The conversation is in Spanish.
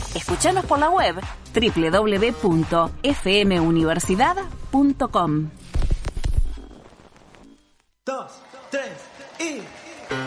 Escuchanos por la web www.fmuniversidad.com. 2, 3 y...